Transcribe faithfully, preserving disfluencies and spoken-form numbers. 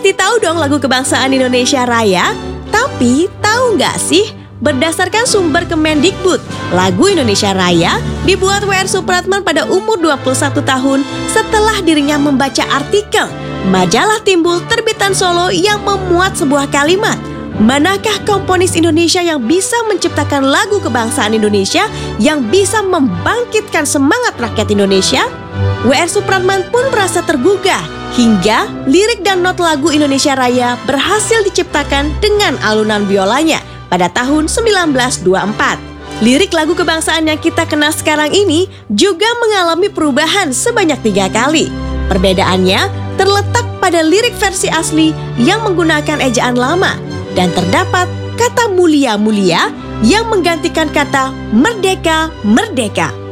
Pasti tahu dong lagu kebangsaan Indonesia Raya. Tapi tahu nggak sih, berdasarkan sumber Kemendikbud, lagu Indonesia Raya dibuat W R Supratman pada umur dua puluh satu tahun setelah dirinya membaca artikel majalah Timbul terbitan Solo yang memuat sebuah kalimat. Manakah komponis Indonesia yang bisa menciptakan lagu kebangsaan Indonesia yang bisa membangkitkan semangat rakyat Indonesia? W R Supratman pun merasa tergugah hingga lirik dan not lagu Indonesia Raya berhasil diciptakan dengan alunan biolanya pada tahun seribu sembilan ratus dua puluh empat. Lirik lagu kebangsaan yang kita kenal sekarang ini juga mengalami perubahan sebanyak tiga kali. Perbedaannya terletak pada lirik versi asli yang menggunakan ejaan lama dan terdapat kata mulia-mulia yang menggantikan kata merdeka-merdeka.